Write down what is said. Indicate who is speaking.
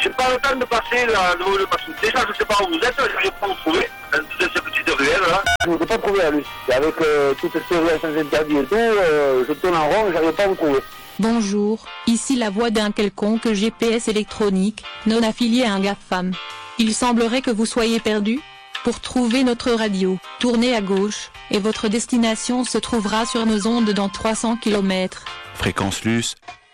Speaker 1: j'ai pas le temps de passer là, parce que déjà je sais pas où vous êtes, j'arrive pas à vous trouver, dans cette petite ruelle là.
Speaker 2: Je ne peux pas trouver la Lucie. Avec toutes ces surveillances interdites et tout, je tourne en rond, j'arrive pas à vous trouver.
Speaker 3: Bonjour, ici la voix d'un quelconque GPS électronique, non affilié à un GAFAM. Il semblerait que vous soyez perdu. Pour trouver notre radio, tournez à gauche, et votre destination se trouvera sur nos ondes dans 300 km.
Speaker 4: Fréquence Luce,